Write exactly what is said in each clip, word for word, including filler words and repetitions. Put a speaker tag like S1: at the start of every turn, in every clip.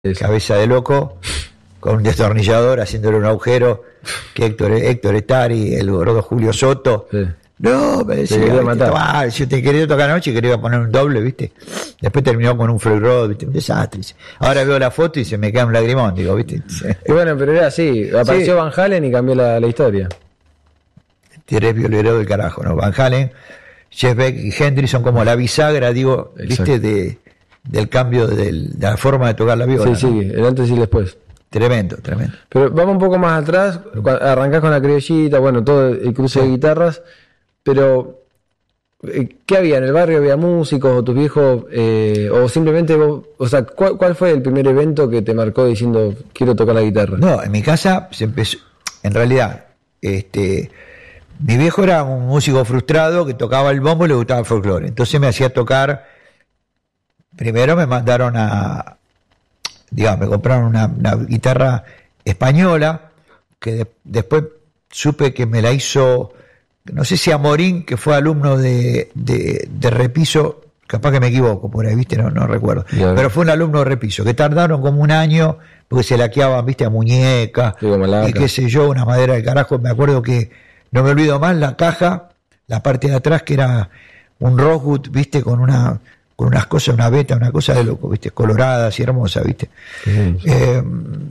S1: cabeza de loco, con un destornillador haciéndole un agujero, que Héctor, Héctor Estari, el gordo Julio Soto. Sí. No, me decía,
S2: te matar.
S1: Ah, yo te quería tocar anoche y quería poner un doble, ¿viste? Después terminó con un Floyd Rod, ¿viste? Un desastre. Ahora veo la foto y se me cae un lagrimón, digo, ¿viste?
S2: Y bueno, pero era así, apareció sí. Van Halen y cambió la, la historia.
S1: Eres violero del carajo, ¿no? Van Halen, Jeff Beck y Hendrix son como la bisagra, digo,
S2: Exacto.
S1: ¿viste? De, del cambio del, de la forma de tocar la viola.
S2: Sí,
S1: ¿no?
S2: sí, el antes y el después.
S1: Tremendo, tremendo.
S2: Pero vamos un poco más atrás, arrancás con la criollita, bueno, todo el cruce sí. de guitarras, pero ¿qué había? ¿En el barrio había músicos o tus viejos? Eh, o simplemente vos, o sea, ¿cuál, ¿cuál fue el primer evento que te marcó diciendo quiero tocar la guitarra?
S1: No, en mi casa se empezó, en realidad, este, mi viejo era un músico frustrado que tocaba el bombo y le gustaba el folclore. Entonces me hacía tocar, primero me mandaron a, digamos, me compraron una, una guitarra española, que de, después supe que me la hizo, no sé si Amorín, que fue alumno de, de, de Repiso, capaz que me equivoco por ahí, viste, no, no recuerdo, yeah. pero fue un alumno de Repiso, que tardaron como un año, porque se laqueaban, viste, a muñecas, sí, y qué sé yo, una madera de carajo. Me acuerdo que, no me olvido más, la caja, la parte de atrás, que era un Rosewood, viste, con una con unas cosas, una beta, una cosa de loco, viste, colorada, así hermosa, viste. Sí. Eh,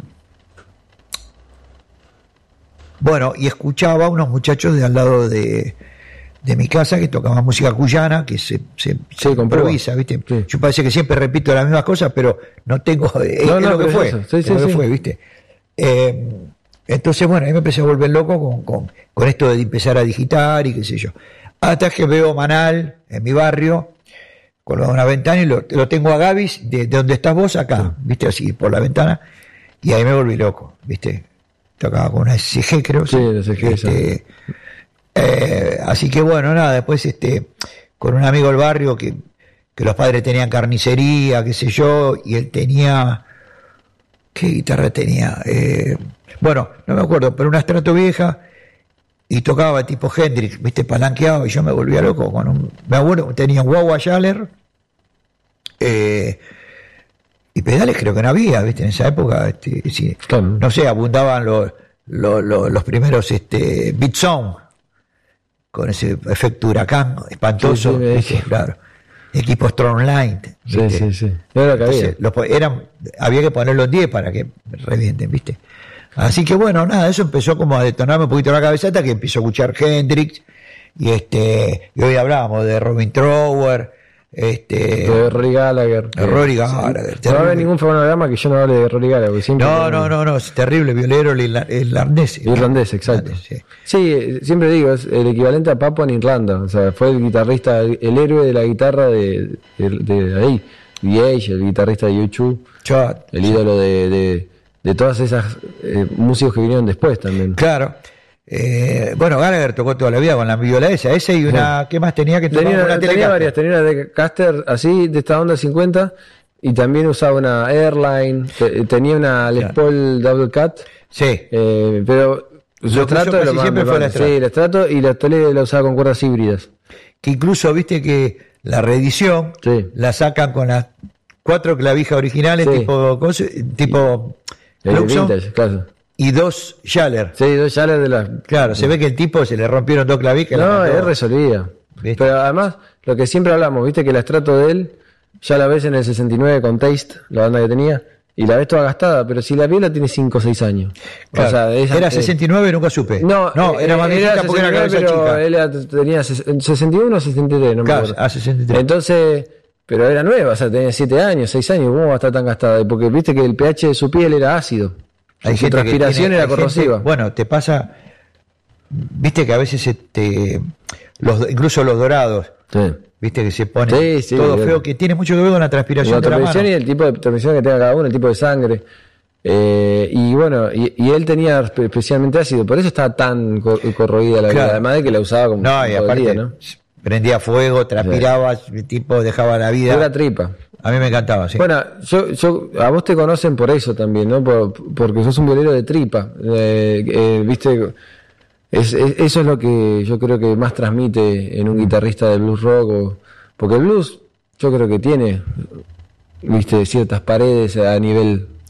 S1: bueno, y escuchaba a unos muchachos de al lado de, de mi casa que tocaban música cuyana, que se, se, sí, se improvisa, viste. Sí. Yo parece que siempre repito las mismas cosas, pero no tengo, es, no, es no, lo que fue, sí, es sí, lo que sí. fue, viste. Eh, entonces, bueno, ahí me empecé a volver loco con, con, con esto de empezar a digitar y qué sé yo. Hasta que veo Manal en mi barrio, con una ventana, y lo, lo tengo a Gavis, de, de donde estás vos, acá, sí. viste, así, por la ventana, y ahí me volví loco, viste. Tocaba con una S G, creo.
S2: Sí, la S G.
S1: Este, eh, así que bueno, nada, después este, con un amigo del barrio que, que los padres tenían carnicería, qué sé yo, y él tenía, ¿qué guitarra tenía? Eh, bueno, no me acuerdo, pero una Strato vieja, y tocaba tipo Hendrix, viste, palanqueado, y yo me volvía loco con un, me acuerdo, tenía un Wah-Wah Schaller, eh, y pedales creo que no había, viste, en esa época, este, sí, claro. no sé, abundaban los, los, los, los primeros este, Beat Sound, con ese efecto huracán espantoso, sí, sí, ¿viste? Claro. Equipos Strongline,
S2: sí, sí, sí. No era que había.
S1: Los, eran, había que ponerlos en diez para que revienten, viste. Así que bueno, nada, eso empezó como a detonarme un poquito la cabeza, hasta que empezó a escuchar Hendrix, y este, y hoy hablábamos de Robin Trower, este,
S2: de Rory Gallagher.
S1: De Rory Gallagher.
S2: Sí. No va a haber ningún fonograma que yo no hable de Rory Gallagher.
S1: No, no, no, no, no, es terrible, violero irlandés.
S2: Irlandés, exacto. Sí. sí, siempre digo, es el equivalente a Papua en Irlanda, o sea, fue el guitarrista, el héroe de la guitarra de, de, de ahí, D H, el guitarrista de U dos,
S1: Chad,
S2: el ídolo de, de de todas esas eh, músicos que vinieron después también.
S1: Claro. Eh, bueno, Gallagher tocó toda la vida con la viola esa, esa y una, sí. ¿qué más tenía que tocar?
S2: Tenía,
S1: una
S2: tenía varias, tenía una de Caster así, de esta onda cincuenta, y también usaba una Airline, te, tenía una Les Paul claro. Double Cut.
S1: Sí.
S2: Eh, pero
S1: lo trato de lo más siempre fue la
S2: Sí, el estrato, y la tele la usaba con cuerdas híbridas.
S1: Que incluso, viste que la reedición sí. la sacan con las cuatro clavijas originales, sí. tipo, tipo
S2: el vintage, claro.
S1: Y dos Schaller.
S2: Sí, dos Schaller de las...
S1: Claro, se ve que el tipo se le rompieron dos clavijas.
S2: No, es resolvida. Pero además, lo que siempre hablamos, viste que la estrato de él, ya la ves en el sesenta y nueve con Taste, la banda que tenía, y la ves toda gastada, pero si la viola tiene cinco o seis años.
S1: Claro, o sea, esa, era sesenta y nueve y nunca supe.
S2: No,
S1: no era más viejita porque era cabeza
S2: pero
S1: chica.
S2: Él tenía sesenta y uno o sesenta y tres, no
S1: claro,
S2: me acuerdo.
S1: Ah, sesenta y tres.
S2: Entonces... Pero era nueva, o sea, tenía siete años, seis años, ¿cómo va a estar tan gastada? Porque viste que el pH de su piel era ácido.
S1: Hay
S2: su transpiración
S1: tiene,
S2: era corrosiva.
S1: Gente, bueno, te pasa, viste que a veces este, los, incluso los dorados, sí. viste que se pone
S2: sí, sí,
S1: todo
S2: bien.
S1: feo, que tiene mucho que ver con la transpiración.
S2: La transpiración
S1: de la
S2: y el tipo de transpiración que tenga cada uno, el tipo de sangre. Eh, y bueno, y, y él tenía especialmente ácido, por eso estaba tan cor- corroída la claro. vida, además de que la usaba como
S1: no, y aparte, día, ¿no? Prendía fuego, transpiraba, sí. el tipo dejaba la vida.
S2: Era tripa.
S1: A mí me encantaba, sí.
S2: Bueno, yo, yo, a vos te conocen por eso también, ¿no? Por, porque sos un violero de tripa. Eh, eh, Viste, es, es, eso es lo que yo creo que más transmite en un guitarrista de blues rock. O, porque el blues, yo creo que tiene, viste, ciertas paredes a nivel